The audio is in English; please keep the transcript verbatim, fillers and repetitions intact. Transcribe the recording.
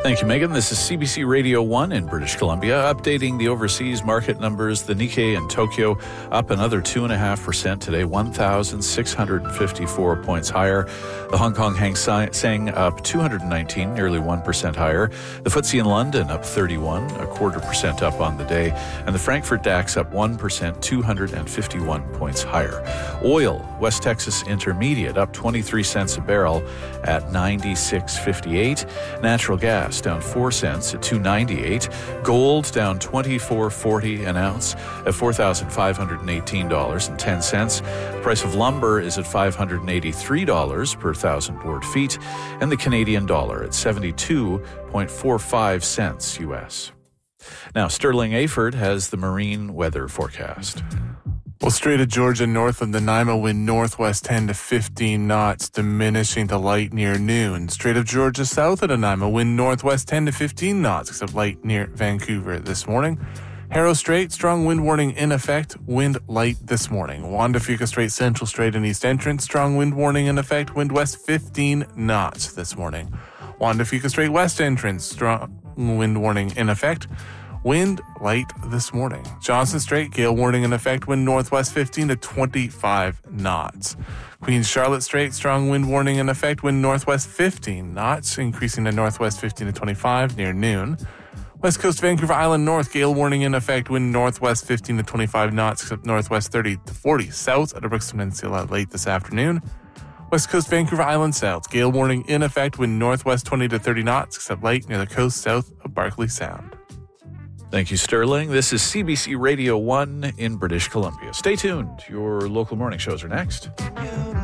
Thank you, Megan. This is C B C Radio one in British Columbia, updating the overseas market numbers. The Nikkei in Tokyo up another two point five percent today, one thousand six hundred fifty-four points higher. The Hong Kong Hang Seng up two hundred nineteen, nearly one percent higher. The F T S E in London up thirty-one, a quarter percent up on the day. And the Frankfurt DAX up one percent, two hundred fifty-one points higher. Oil, West Texas Intermediate, up twenty-three cents a barrel at ninety-six fifty-eight. Natural gas down four cents at two ninety-eight. Gold down twenty-four forty an ounce at four thousand five hundred eighteen dollars and ten cents. The price of lumber is at five hundred eighty-three dollars per thousand board feet, and the Canadian dollar at seventy-two point four five cents U S. Now, Sterling Aford has the marine weather forecast. Well, Strait of Georgia north of Nanaimo, wind northwest ten to fifteen knots, diminishing to light near noon. Strait of Georgia south of Nanaimo, wind northwest ten to fifteen knots, except light near Vancouver this morning. Harrow Strait, strong wind warning in effect, wind light this morning. Juan de Fuca Strait, Central Strait and East Entrance, strong wind warning in effect, wind west fifteen knots this morning. Juan de Fuca Strait, West Entrance, strong wind warning in effect, wind light this morning. Johnson Strait, gale warning in effect, wind northwest fifteen to twenty-five knots. Queen Charlotte Strait, strong wind warning in effect, wind northwest fifteen knots, increasing to northwest fifteen to twenty-five near noon. West Coast Vancouver Island North, gale warning in effect, wind northwest fifteen to twenty-five knots, except northwest thirty to forty south at the Brookston Peninsula late this afternoon. West Coast Vancouver Island South, gale warning in effect, wind northwest twenty to thirty knots, except light near the coast south of Barkley Sound. Thank you, Sterling. This is C B C Radio one in British Columbia. Stay tuned. Your local morning shows are next.